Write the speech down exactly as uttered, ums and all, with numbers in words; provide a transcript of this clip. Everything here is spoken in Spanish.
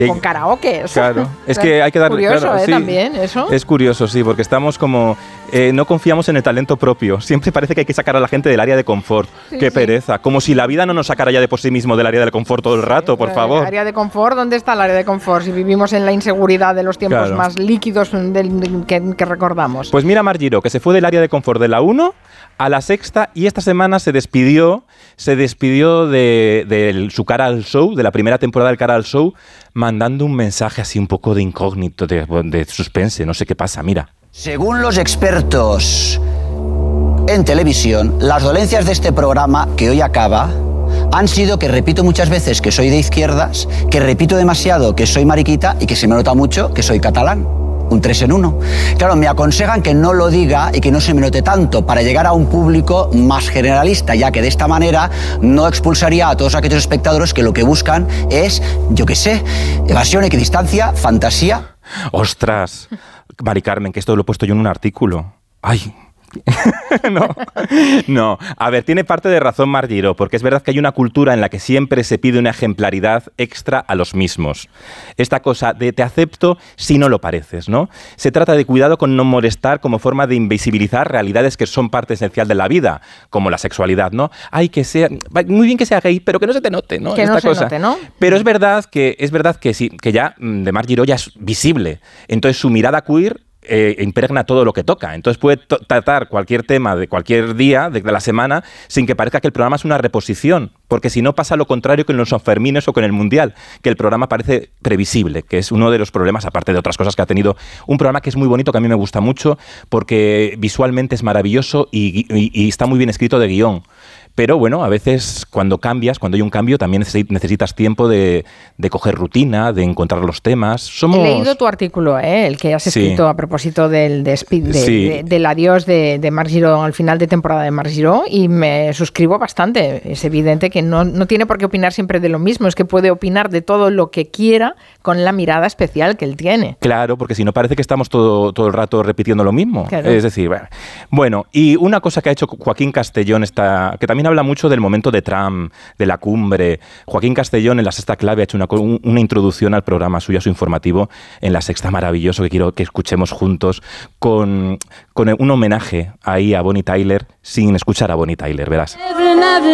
con karaoke. Claro, es que hay que darle... Curioso, claro, ¿eh? Sí, También, eso. es curioso, sí, porque estamos como... Eh, no confiamos en el talento propio. Siempre parece que hay que sacar a la gente del área de confort. Sí, Qué sí. pereza. Como si la vida no nos sacara ya de por sí mismo del área del confort todo el rato, por favor. ¿El área de confort? ¿Dónde está el área de confort? Si vivimos en la inseguridad de los tiempos claro. más líquidos del, que, que recordamos. Pues mira Mar Giró, que se fue del área de confort de la uno a la sexta y esta semana se despidió, se despidió de, de su Cara al Show, de la primera temporada del Cara al Show, mandando un mensaje así un poco de incógnito, de, de suspense, no sé qué pasa, mira. Según los expertos en televisión, las dolencias de este programa, que hoy acaba, han sido que repito muchas veces que soy de izquierdas, que repito demasiado que soy mariquita y que se me nota mucho que soy catalán. Un tres en uno. Claro, me aconsejan que no lo diga y que no se me note tanto para llegar a un público más generalista, ya que de esta manera no expulsaría a todos aquellos espectadores que lo que buscan es, yo qué sé, evasión, equidistancia, fantasía. ¡Ostras! Mari Carmen, que esto lo he puesto yo en un artículo. ¡Ay! no, no. A ver, tiene parte de razón Mar Giró, porque es verdad que hay una cultura en la que siempre se pide una ejemplaridad extra a los mismos. Esta cosa de te acepto si no lo pareces, ¿no? Se trata de cuidado con no molestar como forma de invisibilizar realidades que son parte esencial de la vida, como la sexualidad, ¿no? Ay, que sea, muy bien que sea gay, pero que no se te note, ¿no? Que Esta no se cosa. note, ¿no? Pero es verdad que es verdad que sí, que ya de Mar Giró ya es visible. Entonces su mirada queer Eh, impregna todo lo que toca. Entonces puede to- tratar cualquier tema de cualquier día de la semana sin que parezca que el programa es una reposición, porque si no pasa lo contrario que en los Sanfermines o con el Mundial, que el programa parece previsible, que es uno de los problemas, aparte de otras cosas que ha tenido. Un programa que es muy bonito, que a mí me gusta mucho, porque visualmente es maravilloso y, y, y está muy bien escrito de guión. Pero bueno, a veces cuando cambias, cuando hay un cambio, también necesitas tiempo de, de coger rutina, de encontrar los temas. Somos... He leído tu artículo, ¿eh? El que has escrito sí. a propósito del, de speed, de, sí. de, del adiós de, de Mar Giró al final de temporada de Mar Giró, y me suscribo bastante. Es evidente que no, no tiene por qué opinar siempre de lo mismo, es que puede opinar de todo lo que quiera con la mirada especial que él tiene. Claro, porque si no parece que estamos todo, todo el rato repitiendo lo mismo. Claro. Es decir, bueno. bueno, y una cosa que ha hecho Joaquín Castellón, está, que también habla mucho del momento de Trump, de la cumbre. Joaquín Castellón en La Sexta Clave ha hecho una, una introducción al programa suyo, a su informativo, en La Sexta, maravilloso, que quiero que escuchemos juntos, con, con un homenaje ahí a Bonnie Tyler, sin escuchar a Bonnie Tyler, verás.